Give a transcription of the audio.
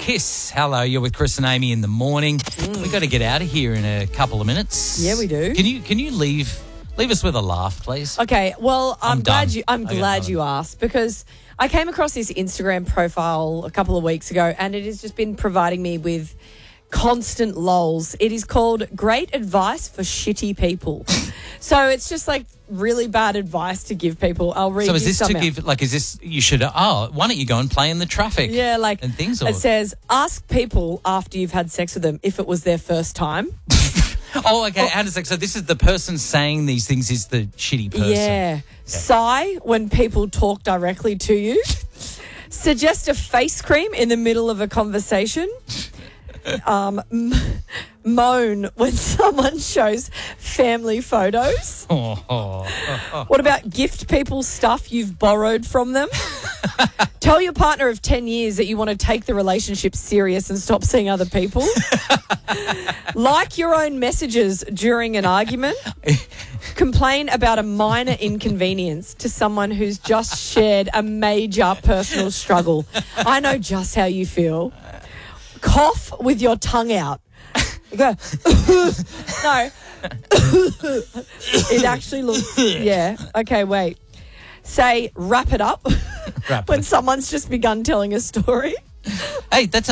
Kiss. Hello, you're with Chris and Amy in the morning. We've got to get out of here in a couple of minutes. Yeah, we do. Can you leave us with a laugh, please? Okay, well, I'm glad done. you asked, because I came across this Instagram profile a couple of weeks ago, and it has just been providing me with constant lols. It is called Great Advice for Shitty People. So it's just like really bad advice to give people. I'll read you some out. So is this, you should, why don't you go and play in the traffic? Yeah, and things. It says, ask people after you've had sex with them if it was their first time. Oh, okay. How does that? So this is the person saying these things is the shitty person. Yeah. Sigh when people talk directly to you. Suggest a face cream in the middle of a conversation. Moan when someone shows family photos. What about gift people stuff you've borrowed from them? Tell your partner of 10 years that you want to take the relationship serious and stop seeing other people. Like your own messages during an argument. Complain about a minor inconvenience to someone who's just shared a major personal struggle. I know just how you feel. Cough with your tongue out. You go, no. It actually looks, yeah. Okay, wait. Say, wrap it up when someone's just begun telling a story. Hey, that's